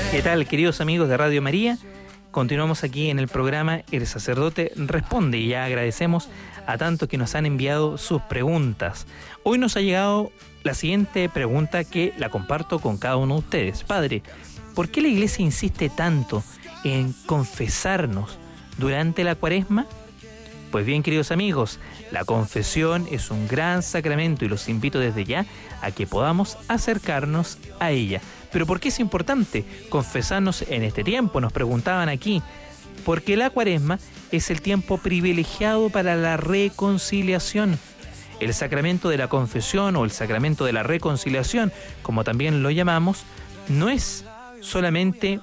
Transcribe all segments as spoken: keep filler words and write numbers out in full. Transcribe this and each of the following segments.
¿Qué tal, queridos amigos de Radio María? Continuamos aquí en el programa El Sacerdote Responde y ya agradecemos a tantos que nos han enviado sus preguntas. Hoy nos ha llegado la siguiente pregunta que la comparto con cada uno de ustedes. Padre, ¿por qué la Iglesia insiste tanto en confesarnos durante la Cuaresma? Pues bien, queridos amigos, la confesión es un gran sacramento y los invito desde ya a que podamos acercarnos a ella. ¿Pero por qué es importante confesarnos en este tiempo? Nos preguntaban aquí. Porque la Cuaresma es el tiempo privilegiado para la reconciliación. El sacramento de la confesión o el sacramento de la reconciliación, como también lo llamamos, no es solamente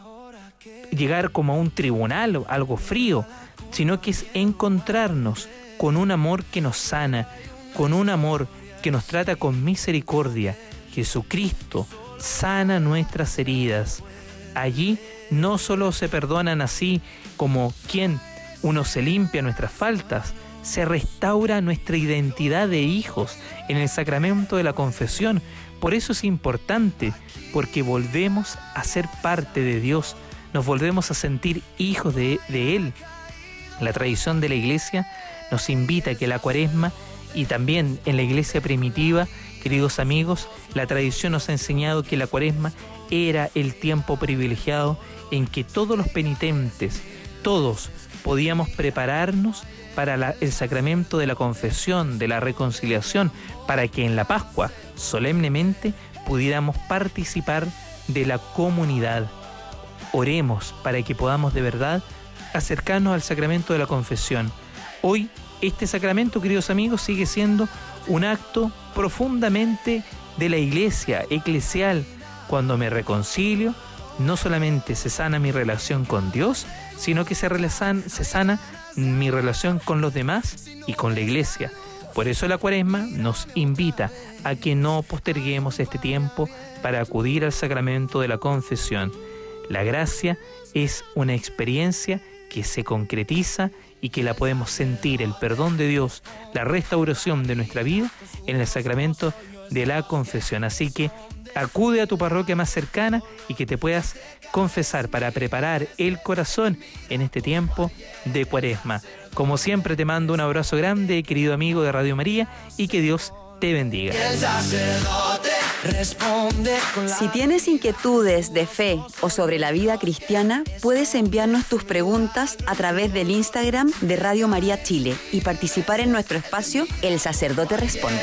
llegar como a un tribunal, algo frío, sino que es encontrarnos con un amor que nos sana, con un amor que nos trata con misericordia. Jesucristo sana nuestras heridas. Allí no solo se perdonan así como quien uno se limpia nuestras faltas, se restaura nuestra identidad de hijos en el sacramento de la confesión. Por eso es importante, porque volvemos a ser parte de Dios, nos volvemos a sentir hijos de, de Él. La tradición de la Iglesia nos invita a que la Cuaresma, y también en la Iglesia primitiva, queridos amigos, la tradición nos ha enseñado que la Cuaresma era el tiempo privilegiado en que todos los penitentes, todos podíamos prepararnos para la, el sacramento de la confesión, de la reconciliación, para que en la Pascua, solemnemente, pudiéramos participar de la comunidad. Oremos para que podamos de verdad acercarnos al sacramento de la confesión. Hoy, este sacramento, queridos amigos, sigue siendo un acto profundamente de la Iglesia eclesial. Cuando me reconcilio, no solamente se sana mi relación con Dios, sino que se, relazan, se sana mi relación con los demás y con la Iglesia. Por eso la Cuaresma nos invita a que no posterguemos este tiempo para acudir al sacramento de la confesión. La gracia es una experiencia que se concretiza y que la podemos sentir, el perdón de Dios, la restauración de nuestra vida en el sacramento de la confesión. Así que acude a tu parroquia más cercana y que te puedas confesar para preparar el corazón en este tiempo de Cuaresma. Como siempre, te mando un abrazo grande, querido amigo de Radio María, y que Dios te bendiga. Si tienes inquietudes de fe o sobre la vida cristiana, puedes enviarnos tus preguntas a través del Instagram de Radio María Chile y participar en nuestro espacio El Sacerdote Responde.